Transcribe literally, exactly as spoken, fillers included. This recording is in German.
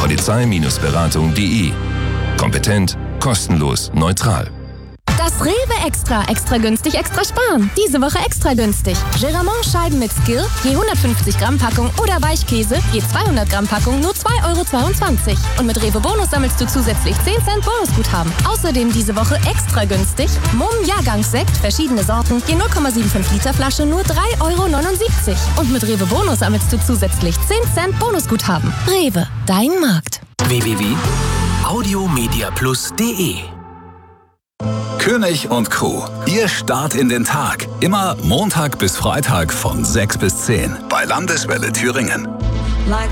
polizei Beratung punkt de. Kompetent, kostenlos, neutral. Das Rewe Extra. Extra günstig, extra sparen. Diese Woche extra günstig. Geramont-Scheiben mit Skill, je hundertfünfzig Gramm Packung oder Weichkäse, je zweihundert Gramm Packung, nur zwei Euro zweiundzwanzig. Und mit Rewe Bonus sammelst du zusätzlich zehn Cent Bonusguthaben. Außerdem diese Woche extra günstig. Mumm Jahrgangssekt, verschiedene Sorten, je null Komma fünfundsiebzig Liter Flasche, nur drei Euro neunundsiebzig. Und mit Rewe Bonus sammelst du zusätzlich zehn Cent Bonusguthaben. Rewe, dein Markt. w w w punkt audiomediaplus punkt de König und Crew, Ihr Start in den Tag. Immer Montag bis Freitag von sechs bis zehn bei Landeswelle Thüringen.